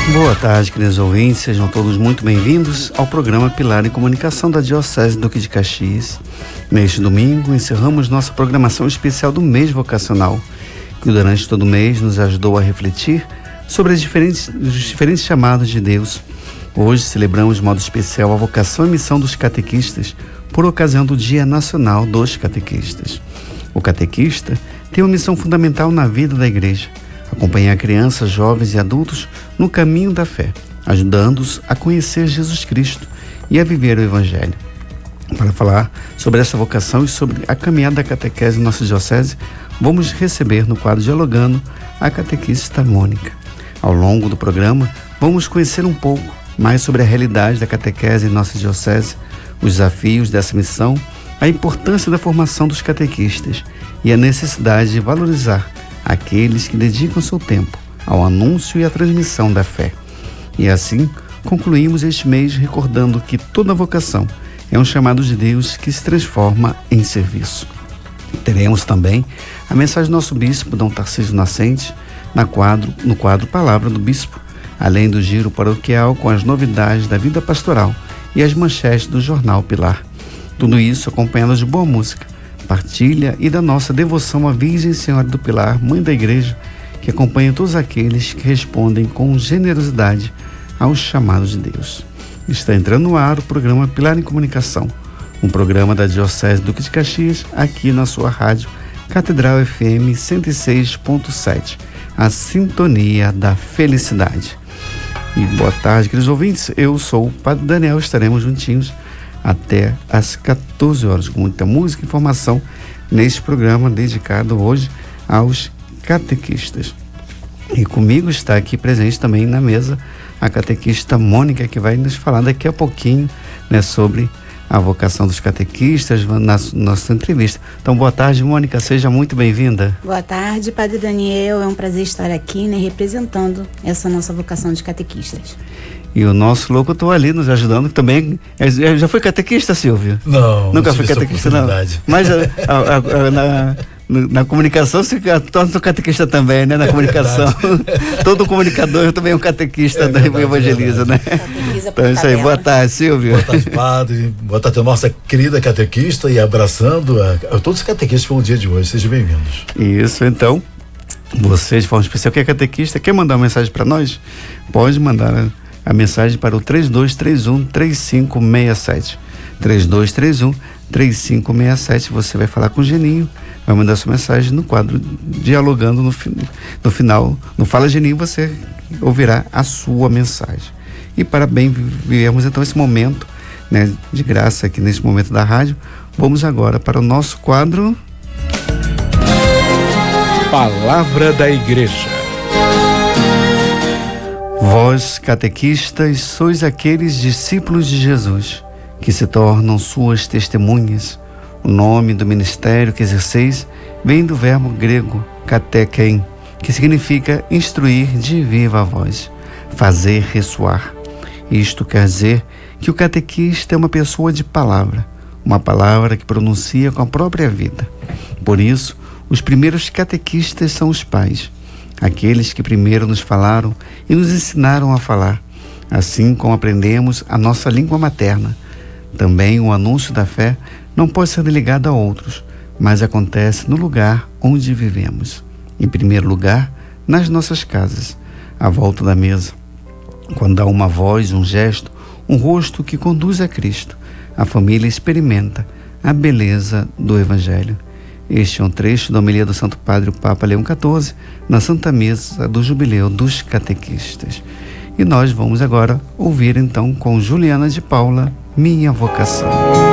Boa tarde, queridos ouvintes, sejam todos muito bem-vindos ao programa Pilar em Comunicação da Diocese Duque de Caxias. Neste domingo, encerramos nossa programação especial do mês vocacional, que durante todo o mês nos ajudou a refletir sobre os diferentes chamados de Deus. Hoje celebramos de modo especial a vocação e missão dos catequistas, por ocasião do Dia Nacional dos Catequistas. O catequista tem uma missão fundamental na vida da Igreja: acompanhar crianças, jovens e adultos no caminho da fé, ajudando-os a conhecer Jesus Cristo e a viver o Evangelho. Para falar sobre essa vocação e sobre a caminhada da catequese em nossa diocese, vamos receber no quadro Dialogando a catequista Mônica. Ao longo do programa, vamos conhecer um pouco mais sobre a realidade da catequese em nossa diocese, os desafios dessa missão, a importância da formação dos catequistas e a necessidade de valorizar aqueles que dedicam seu tempo ao anúncio e à transmissão da fé. E assim, concluímos este mês recordando que toda vocação é um chamado de Deus que se transforma em serviço. Teremos também a mensagem do nosso bispo, Dom Tarcísio Nascente, no quadro Palavra do Bispo, além do giro paroquial com as novidades da vida pastoral e as manchetes do Jornal Pilar. Tudo isso acompanhado de boa música, partilha e da nossa devoção à Virgem Senhora do Pilar, Mãe da Igreja, que acompanha todos aqueles que respondem com generosidade aos chamados de Deus. Está entrando no ar o programa Pilar em Comunicação, um programa da Diocese Duque de Caxias, aqui na sua rádio Catedral FM 106.7, a sintonia da felicidade. E boa tarde, queridos ouvintes, eu sou o Padre Daniel, estaremos juntinhos até às 14 horas, com muita música e informação neste programa dedicado hoje aos catequistas. E comigo está aqui presente também na mesa a catequista Mônica, que vai nos falar daqui a pouquinho, né, sobre a vocação dos catequistas na nossa entrevista. Então, boa tarde, Mônica, seja muito bem-vinda. Boa tarde, Padre Daniel, é um prazer estar aqui, né, representando essa nossa vocação de catequistas. E o nosso locutor ali nos ajudando também. Já foi catequista, Silvio? Não, nunca foi catequista, não. Mas na comunicação se torna catequista também, né? Na comunicação. Todo comunicador também é um catequista, evangeliza, né? Então, isso aí. Boa tarde, Silvio. Boa tarde, padre. Boa tarde, nossa querida catequista, e abraçando a todos os catequistas pelo dia de hoje. Sejam bem-vindos. Isso, então. Você, de forma especial, que é catequista, quer mandar uma mensagem para nós? Pode mandar a mensagem para o 3231-3567. 3231-3567. Você vai falar com o Geninho, vai mandar sua mensagem no quadro Dialogando. No final, no Fala Geninho, você ouvirá a sua mensagem. E para bem vivermos então esse momento, né, de graça aqui nesse momento da rádio, vamos agora para o nosso quadro Palavra da Igreja. Vós, catequistas, sois aqueles discípulos de Jesus que se tornam suas testemunhas. O nome do ministério que exerceis vem do verbo grego katekein, que significa instruir de viva voz, fazer ressoar. Isto quer dizer que o catequista é uma pessoa de palavra, uma palavra que pronuncia com a própria vida. Por isso, os primeiros catequistas são os pais, aqueles que primeiro nos falaram e nos ensinaram a falar, assim como aprendemos a nossa língua materna. Também o anúncio da fé não pode ser delegado a outros, mas acontece no lugar onde vivemos. Em primeiro lugar, nas nossas casas, à volta da mesa. Quando há uma voz, um gesto, um rosto que conduz a Cristo, a família experimenta a beleza do Evangelho. Este é um trecho da homilia do Santo Padre, o Papa Leão XIV, na Santa Missa do Jubileu dos Catequistas. E nós vamos agora ouvir então com Juliana de Paula, Minha Vocação.